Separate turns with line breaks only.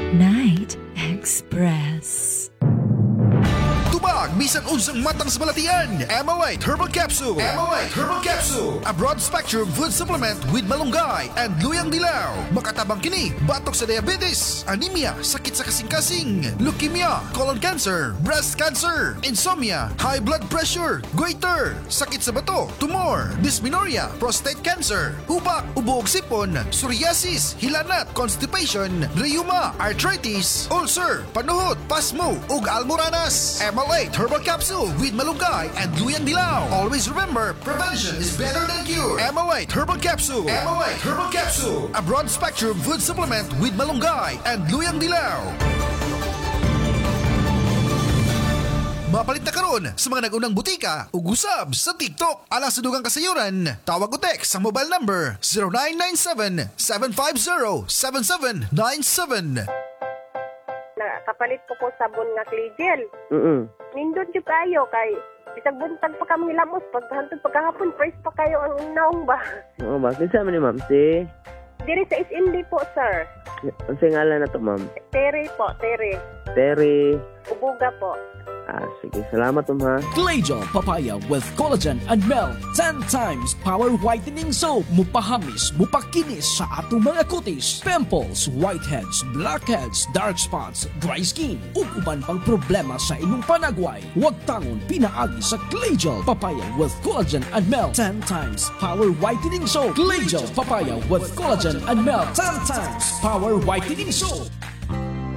Night Express.
Tubag, bisan unsang matang sa balatian. Emolite Herbal Capsule. Emolite Herbal Capsule. A broad-spectrum food supplement with malunggay and luyang dilaw. Makatabang kini, batok sa diabetes, anemia, sakit sa kasing-kasing, leukemia, colon cancer, breast cancer, insomnia, high blood pressure, goiter, sakit sa bato, tumor, dysmenorrhea, prostate cancer, hubak, ubo ug sipon, psoriasis, hilanat, constipation, rheuma, arthritis, ulcer, panuhot, pasmo ug almoranas. Emolite Herbal Capsule with malunggay and luyang dilaw. Always remember, prevention is better than cure. Emolite Herbal Capsule. Emolite Herbal Capsule. A broad-spectrum food supplement with malunggay and luyang dilaw. Mapalit na karon sa mga nagunang butika ug usab sa TikTok. Alang sa dugang kasayuran, tawag o text sa mobile number 0997-750-7797.
Kapalit ko po sabon nga Cleagel. Nindot yung kayo kay bisag buntag pa kami lamos paghantod pagkahapon fresh pa kayo ang naong ba.
Oo ba? Kinsa man ni ma'am si?
Diri sa SND po sir.
Ang ngalan na to ma'am?
Terry po, Terry.
Terry.
Ubuga po.
Sige. Salamat ha.
Clayjo Papaya with collagen and milk. 10 times power whitening soap. Mupahamis, mupakinis sa atong mga kutis. Pimples, whiteheads, blackheads, dark spots, dry skin. Ug uban pang problema sa inyong panagway. Huwag tangon pinaagi sa Clayjo Papaya with collagen and milk. 10 times power whitening soap. Clayjo Papaya with collagen and milk. 10 times power whitening soap.